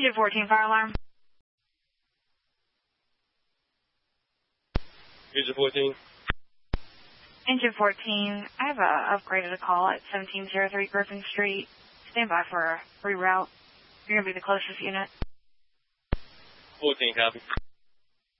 Engine 14, fire alarm. Engine 14. Engine 14, I have upgraded a call at 1703 Griffin Street. Stand by for a reroute. You're going to be the closest unit. 14, copy.